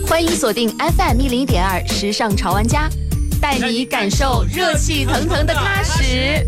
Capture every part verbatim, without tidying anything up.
欢迎锁定 F M 一零一点二时尚潮玩家，带你感受热气腾腾的喀什。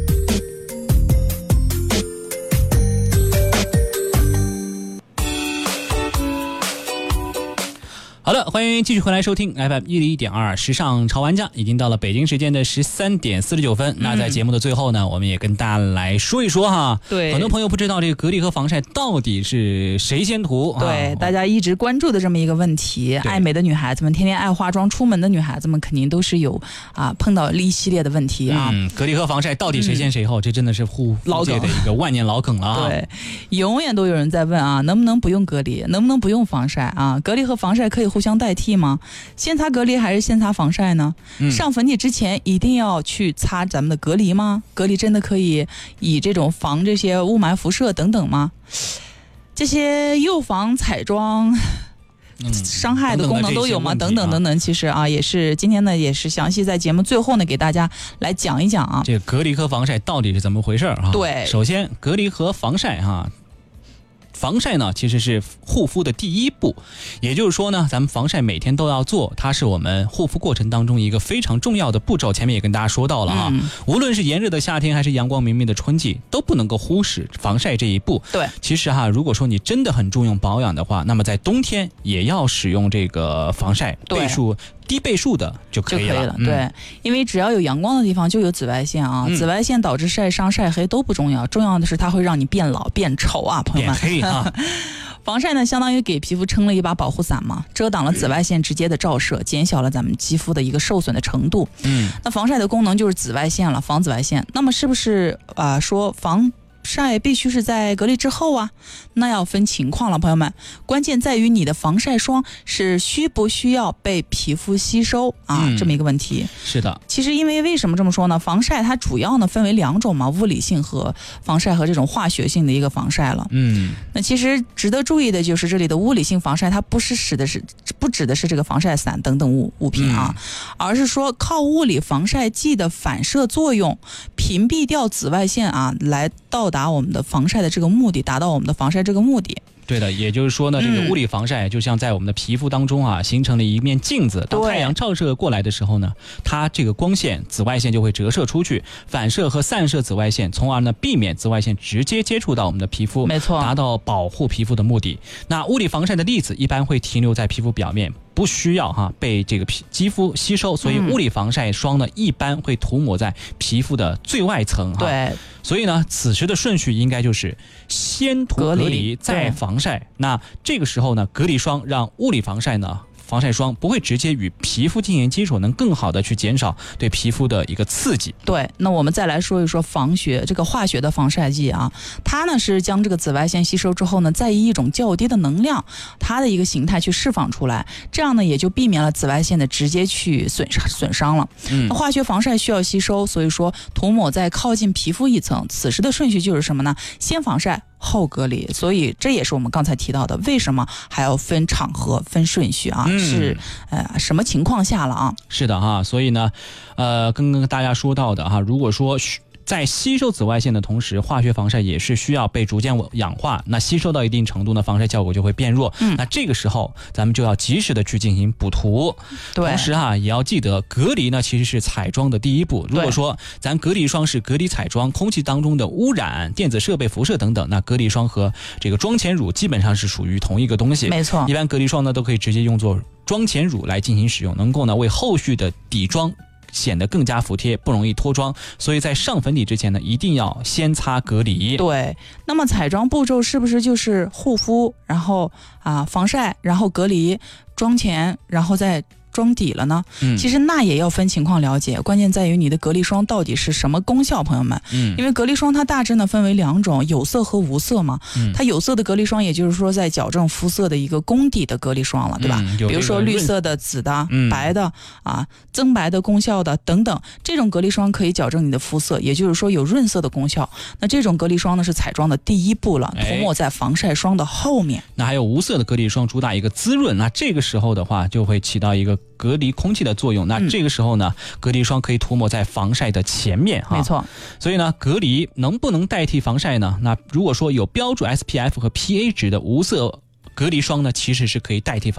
好的，欢迎继续回来收听 F M 一零一点二时尚潮玩家，已经到了北京时间的十三点四十九分。嗯、那在节目的最后呢，我们也跟大家来说一说哈。 对， 很多朋友不知道这个隔离和防晒到底是谁先涂。 对、 啊， 大家一直关注的这么一个问题，爱美的女孩子们，天天爱化妆出门的女孩子们，肯定都是有啊碰到一系列的问题啊。 嗯，隔离和防晒到底谁先谁后，嗯、这真的是护肤界的一个万年老梗了啊。 对，永远都有人在问啊，能不能不用隔离，能不能不用防晒啊？隔离和防晒可以互相代替吗？先擦隔离还是先擦防晒呢？嗯、上粉底之前一定要去擦咱们的隔离吗？隔离真的可以以这种防这些雾霾辐射等等吗？这些又防彩妆嗯、伤害的功能都有吗？等等等等，其实啊，也是今天呢，也是详细在节目最后呢，给大家来讲一讲啊， 这个隔离和防晒到底是怎么回事啊？ 对， 首先隔离和防晒哈。防晒呢，其实是护肤的第一步，也就是说呢，咱们防晒每天都要做，它是我们护肤过程当中一个非常重要的步骤。前面也跟大家说到了哈，嗯、无论是炎热的夏天还是阳光明媚的春季，都不能够忽视防晒这一步。 对， 其实哈，如果说你真的很重用保养的话，那么在冬天也要使用这个防晒倍数。低倍数的就可以了， 就可以了。对、嗯，因为只要有阳光的地方就有紫外线啊，嗯、紫外线导致晒伤、晒黑都不重要，重要的是它会让你变老、变丑啊，朋友们。 变黑啊！ 防晒呢，相当于给皮肤撑了一把保护伞嘛，遮挡了紫外线直接的照射，减小了咱们肌肤的一个受损的程度。嗯，那防晒的功能就是紫外线了，防紫外线。那么是不是啊、呃、说防晒必须是在隔离之后啊？那要分情况了，朋友们。关键在于你的防晒霜是需不需要被皮肤吸收啊、嗯、这么一个问题。 是的， 其实因为为什么这么说呢？防晒它主要呢分为两种嘛，物理性和防晒和这种化学性的一个防晒了。嗯，那其实值得注意的就是这里的物理性防晒，它不是指的是不指的是这个防晒伞等等物物品啊、嗯，而是说靠物理防晒剂的反射作用屏蔽掉紫外线啊，来到达我们的防晒的这个目的，达到我们的防晒这个目的。 对的，也就是说呢，这个物理防晒就像在我们的皮肤当中啊，形成了一面镜子。当太阳照射过来的时候呢，它这个光线、紫外线就会折射出去，反射和散射紫外线，从而呢避免紫外线直接接触到我们的皮肤， 没错， 达到保护皮肤的目的。那物理防晒的粒子一般会停留在皮肤表面，不需要哈被这个皮肌肤吸收，所以物理防晒霜呢一般会涂抹在皮肤的最外层。 对， 所以呢，此时的顺序应该就是先涂隔离， 隔离再防晒。那这个时候呢，隔离霜让物理防晒呢。防晒霜不会直接与皮肤进行接触，能更好的去减少对皮肤的一个刺激。 对，那我们再来说一说防学这个化学的防晒剂啊，它呢是将这个紫外线吸收之后呢，再以一种较低的能量，它的一个形态去释放出来，这样呢也就避免了紫外线的直接去损伤损伤了。嗯，那化学防晒需要吸收，所以说涂抹在靠近皮肤一层，此时的顺序就是什么呢？先防晒。后隔离，所以这也是我们刚才提到的，为什么还要分场合、分顺序啊？嗯、是呃什么情况下了啊？ 是的哈，所以呢，呃，刚刚大家说到的哈，如果说在吸收紫外线的同时，化学防晒也是需要被逐渐氧化，那吸收到一定程度呢，防晒效果就会变弱。嗯，那这个时候咱们就要及时的去进行补涂。 对， 同时哈也要记得隔离呢其实是彩妆的第一步。如果说咱隔离霜是隔离彩妆、空气当中的污染、电子设备辐射等等，那隔离霜和这个妆前乳基本上是属于同一个东西。 没错， 一般隔离霜呢都可以直接用作妆前乳来进行使用，能够呢为后续的底妆显得更加服帖，不容易脱妆，所以在上粉底之前呢，一定要先擦隔离。 对，那么彩妆步骤是不是就是护肤，然后啊防晒，然后隔离，妆前，然后再妆底了呢？嗯，其实那也要分情况了解，关键在于你的隔离霜到底是什么功效，朋友们。嗯，因为隔离霜它大致呢分为两种，有色和无色嘛。嗯，它有色的隔离霜，也就是说在矫正肤色的一个功底的隔离霜了，对吧？嗯、比如说绿色的、紫的、嗯、白的啊，增白的功效的等等，这种隔离霜可以矫正你的肤色，也就是说有润色的功效。那这种隔离霜呢是彩妆的第一步了，涂抹在防晒霜的后面。 那还有无色的隔离霜，主打一个滋润，那这个时候的话就会起到一个隔离空气的作用。那这个时候呢，嗯、隔离霜可以涂抹在防晒的前面哈。 没错。 所以呢，隔离能不能代替防晒呢？那如果说有标注 S P F 和 P A 值的无色隔离霜呢，其实是可以代替防晒。